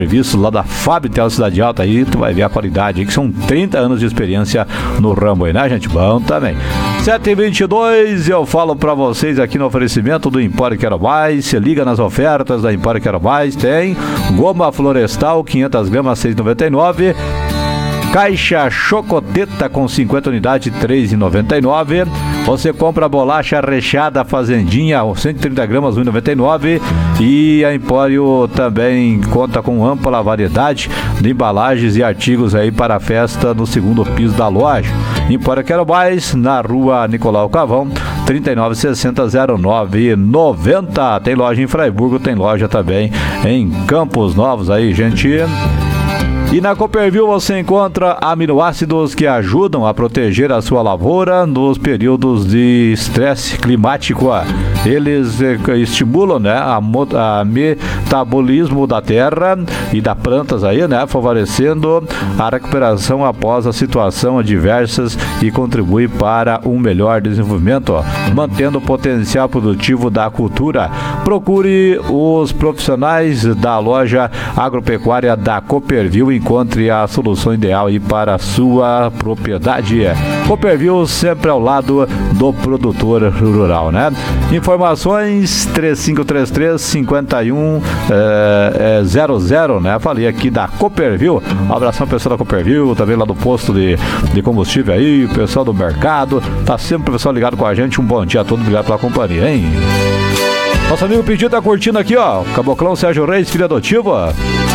serviço lá da Fabitel Cidade Alta, aí tu vai ver a qualidade aí, que são 30 anos de experiência no ramo aí, né, gente? Bom também. 7h22, eu falo pra vocês aqui no oferecimento do Empório Quero Mais. Se liga nas ofertas da Empório Quero Mais. Tem goma florestal 500 gramas 6,99. Caixa Chocoteta com 50 unidades, R$ 3,99. Você compra a bolacha recheada Fazendinha, 130 gramas, R$ 1,99. E a Empório também conta com ampla variedade de embalagens e artigos aí para a festa no segundo piso da loja. Empório Quero Mais, na rua Nicolau Cavão, 3960-0990. Tem loja em Fraiburgo, tem loja também em Campos Novos aí, gente. E na Copperville você encontra aminoácidos que ajudam a proteger a sua lavoura nos períodos de estresse climático. Eles estimulam, né, a metabolismo da terra e das plantas aí, né, favorecendo a recuperação após a situação adversas e contribui para um melhor desenvolvimento, mantendo o potencial produtivo da cultura. Procure os profissionais da loja agropecuária da Copperville, encontre a solução ideal aí para a sua propriedade. Copperville sempre ao lado do produtor rural, né? Informações 3533-5100, né? Falei aqui da Copperville. Um abração pessoal da Copperville, também lá do posto de combustível aí, o pessoal do mercado. Tá sempre o pessoal ligado com a gente. Um bom dia a todos, obrigado pela companhia, hein? Nosso amigo Pedido tá curtindo aqui, ó. Caboclão Sérgio Reis, filho adotivo, ó.